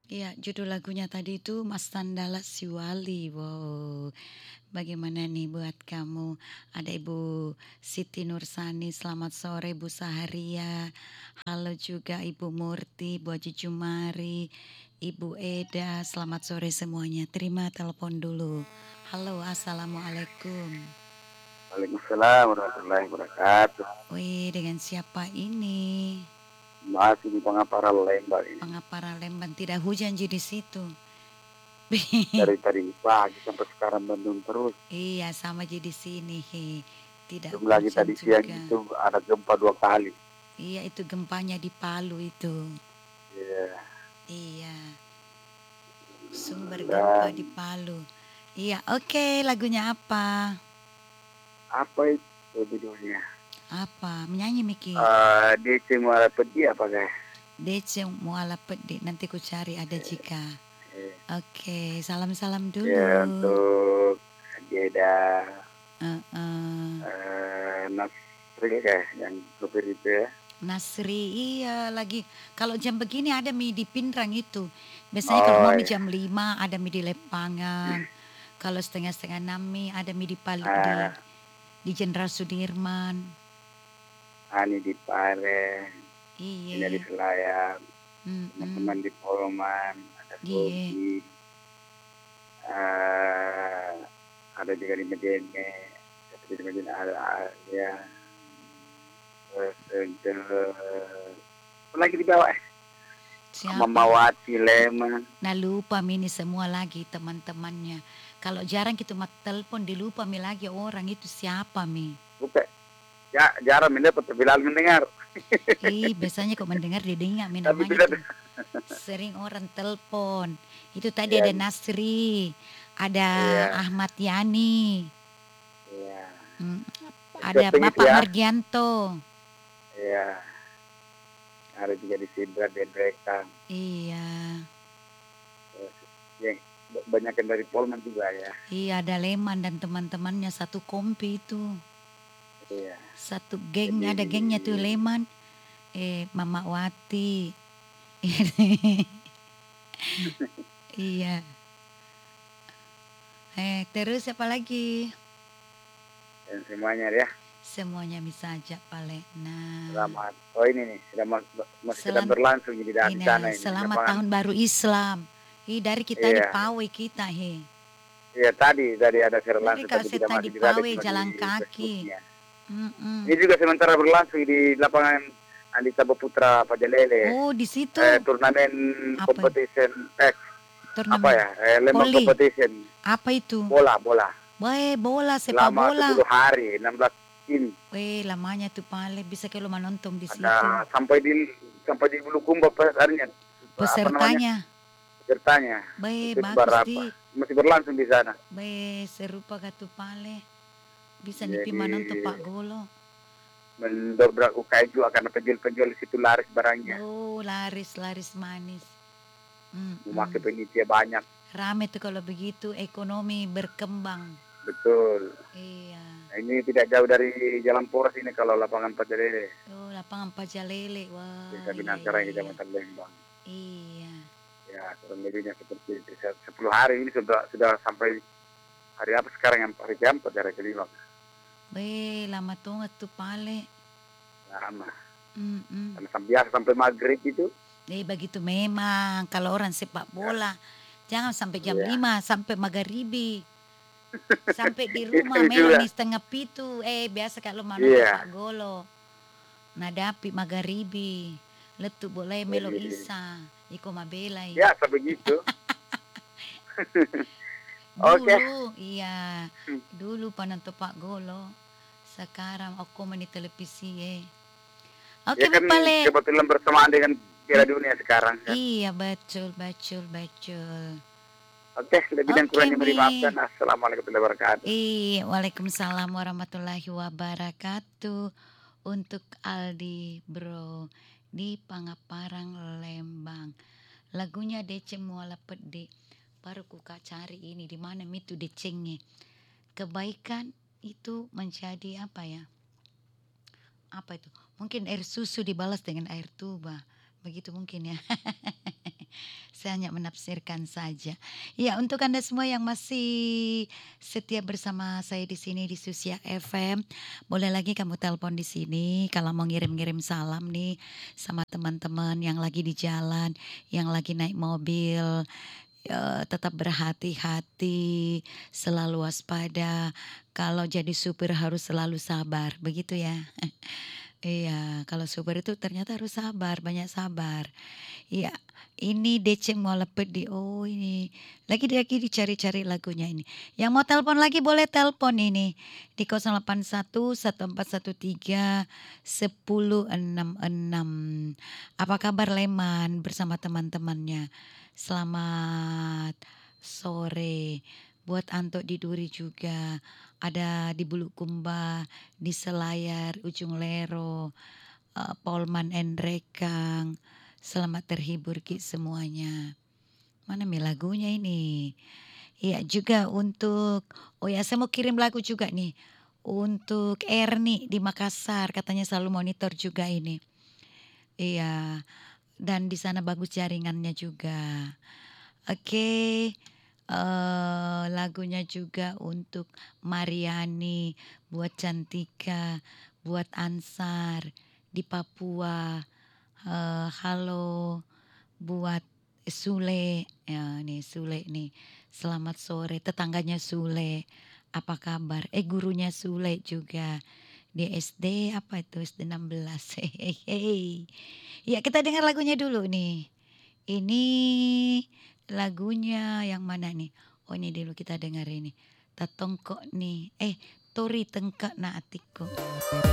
Iya, judul lagunya tadi itu Mas Tandala Siwali. Wow, bagaimana nih buat kamu? Ada Ibu Siti Nursani, selamat sore Bu Saharia. Halo juga Ibu Murti, Bu Haji Jumari, Ibu Eda, selamat sore semuanya. Terima telepon dulu. Halo, Assalamualaikum. Waalaikumsalam warahmatullahi wabarakatuh. Wih, dengan siapa ini? Masih di Pangaparan Lembang ini. Pengapara Lembang, tidak hujan di situ. Dari tadi pagi sampai sekarang Bandung terus. Iya, sama aja di sini. Tidak Belum lagi hujan tadi siang juga. itu ada gempa 2 kali. Iya, itu gempanya di Palu itu. Iya. Iya, sumber gempa Dan di Palu. Iya, oke, lagunya apa? apa itu judulnya? Apa? Menyanyi Miki. DC Muara Pedi apa guys? Dece Muala Pedi. Nanti ku cari ada jika. Eh, Oke, salam-salam ya dulu. untuk Jeda Eh, Nasri kayak yang sopir itu ya. Nasri, iya lagi. Kalau jam begini ada mie di Pindrang itu. Biasanya kalau Oh mau mie iya. jam 5 ada mie di Lepangan. Kalau setengah-setengah 6 mie ada mie Ah, di Jenderal Sudirman. Ani di Pare, ini di Iya, Selayar, mm teman-teman di Polman, ada iya, Bogi, eh ada juga di Medene, seperti di Medene ada ya, terus apa lagi di bawah siapa? Mamawati Lema, Nah lupa mi ini semua lagi teman-temannya. Kalau jarang kita mak telepon dilupa mi lagi orang itu siapa mi. bukan ya jarang mendapat terbilang mendengar, Biasanya kok mendengar didengar mi tapi namanya tidak tuh. Sering orang telepon. Itu tadi ya ada Nasri, ada ya Ahmad Yani, ya mm, ada setting itu Bapak ya Margianto. ya ada juga di Sidra dan Rekang, Iya, ya banyak yang dari Polman juga ya, iya ada Leman dan teman-temannya satu kompi itu. iya Satu jadi geng, ada gengnya tuh Leman. Mama Wati. Iya. Terus apa lagi? dan semuanya ya. Semuanya bisa aja Pale. Nah, Selamat. Oh ini nih, masih sedang selam berlangsung di sana ini di selamat lapangan. tahun baru Islam. Dari kita di Iya, Pawe kita iya tadi ada siaran Dari langsung kalau tapi tidak kita di masih tidak ada Pawe cuma di jalan kaki. Facebooknya. Mm-mm. Ini juga sementara berlangsung di lapangan Andita Putra Pajalele. Oh, di situ Turnamen apa? competition apa Turnamen ya? Lembang poli. competition Apa itu? bola Bola, sepak selama bola. 10 hari 16 ini. Lamanya tuh Pale bisa kalau menonton di situ. Ada sampai di Bulukumba harinya apa namanya? Pesertanya, Ceritanya itu bagus berapa? Masih berlangsung di sana. seru pak tuh Pale. Bisa nipi Jadi menonton Pak Golo. mendobrak UKM juga karena penjual-penjual di situ laris barangnya. Oh, laris manis. Memakai Mm-mm. penitia banyak. Rame tuh kalau begitu ekonomi berkembang. Betul. Iya. Nah, ini tidak jauh dari Jalan Poros ini kalau lapangan Pajalele. Oh, lapangan Pajalele. Wah, Desa iya iya Binangkarang iya. Kecamatan Lembang. Iya. Ya, kurang lebihnya seperti itu. 10 hari ini sudah sampai hari apa sekarang yang hari keempat hari kelima. Lama banget tuh Pale. Lama. Mm-mm. Karena biasa sampai maghrib itu. Begitu memang kalau orang sepak Ya, bola. Jangan sampai jam iya. 5 sampai magharibi. Sampai di rumah Itu meloni juga. setengah pitu. Biasa kalau menonton Pak Iya. Golo. Nadapi magharibi. Letu boleh melo Jadi isa. Iko mabelai. biasa begitu. Oke. Dulu, iya. Dulu penonton Pak Golo. Sekarang aku main di televisi Ya Oke, Bu kan Pale. kebetulan bersamaan dengan Piala Dunia sekarang kan. Iya, betul. Oke, lebih dan Oke, kurangnya mohon Mi. dimaafkan. Assalamualaikum warahmatullahi wabarakatuh. Waalaikumsalam warahmatullahi wabarakatuh. Untuk Aldi Bro di Pangaparang Lembang. Lagunya Deceng Muala Pede. Baru ku cari ini di mana itu decengnya. Kebaikan itu menjadi apa ya? Apa itu? Mungkin air susu dibalas dengan air tuba. Begitu mungkin ya. Saya hanya menafsirkan saja. Ya, untuk Anda semua yang masih setia bersama saya di sini di Susia FM, boleh lagi kamu telepon di sini kalau mau ngirim-ngirim salam nih sama teman-teman yang lagi di jalan, yang lagi naik mobil. Tetap berhati-hati, selalu waspada. Kalau jadi supir harus selalu sabar, begitu ya? Iya, kalau supir itu ternyata harus sabar, banyak sabar. Iya, ini DC mau lepet di oh ini, lagi dicari-cari lagunya ini. Yang mau telepon lagi boleh telepon ini, di 081 141 3 1066. Apa kabar Leman bersama teman-temannya? Selamat sore, buat Anto di Duri juga, ada di Bulukumba, di Selayar, Ujung Lero, Polman Endrekang. Selamat terhibur Ki semuanya. Mana nih lagunya ini? Iya juga untuk, oh ya saya mau kirim lagu juga nih. Untuk Erni di Makassar, katanya selalu monitor juga ini. Iya, dan di sana bagus jaringannya juga. Oke, lagunya juga untuk Mariani, buat Cantika, buat Ansar di Papua. Halo buat Sule, ya nih Sule nih. Selamat sore tetangganya Sule. Apa kabar? Gurunya Sule juga di SD apa itu SD 16. Hehehe. Ya kita dengar lagunya dulu nih. Ini lagunya yang mana nih? Oh ini dulu kita dengar ini. Tatongkok nih. Tori tengkak na atiko.